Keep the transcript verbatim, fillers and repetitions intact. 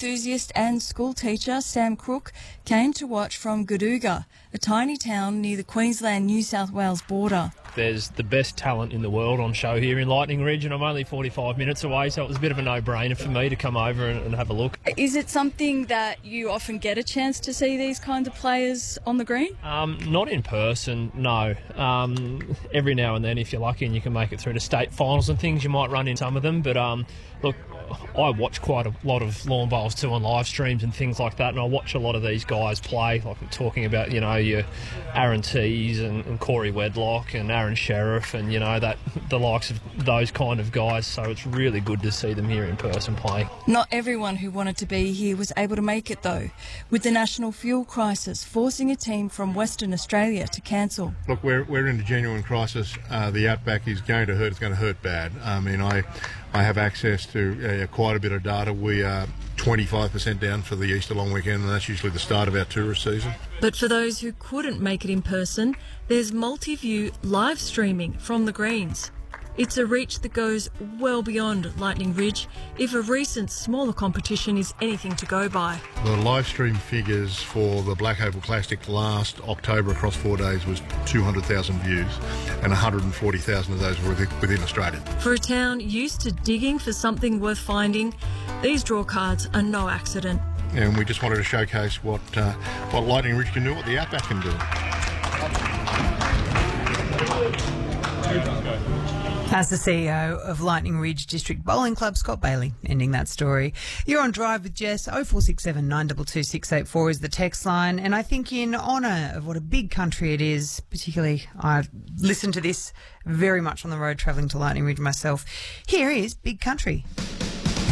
enthusiast and school teacher Sam Crook came to watch from Godooga, a tiny town near the Queensland-New South Wales border. There's the best talent in the world on show here in Lightning Ridge, and I'm only forty-five minutes away, so it was a bit of a no-brainer for me to come over and, and have a look. Is it something that you often get a chance to see these kinds of players on the green? Um, not in person, no. Um, every now and then, if you're lucky and you can make it through to state finals and things, you might run into some of them. But um, look, I watch quite a lot of lawn bowls too on live streams and things like that, and I watch a lot of these guys play. Like I'm talking about, you know, your Aaron Tees and, and Corey Wedlock and Aaron Sheriff, and you know that the likes of those kind of guys. So it's really good to see them here in person playing. Not everyone who wanted to be here was able to make it though, with the national fuel crisis forcing a team from Western Australia to cancel. Look, we're we're in a genuine crisis. Uh, the outback is going to hurt. It's going to hurt bad. I mean, I I have access to uh, quite a bit of data. We are twenty-five percent down for the Easter long weekend, and that's usually the start of our tourist season. But for those who couldn't make it in person, there's multi-view live streaming from the greens. It's a reach that goes well beyond Lightning Ridge if a recent smaller competition is anything to go by. The live stream figures for the Black Oval Classic last October across four days was two hundred thousand views, and one hundred forty thousand of those were within Australia. For a town used to digging for something worth finding, these draw cards are no accident. And we just wanted to showcase what, uh, what Lightning Ridge can do, what the Outback can do. As the C E O of Lightning Ridge District Bowling Club, Scott Bailey, ending that story. You're on Drive with Jess. oh four six seven, nine two two, six eight four is the text line. And I think in honour of what a big country it is, particularly I listen to this very much on the road travelling to Lightning Ridge myself, here is Big Country.